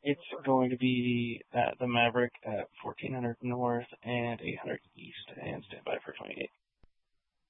It's going to be the Maverick at 1400 North and 800 East, and stand by for 28.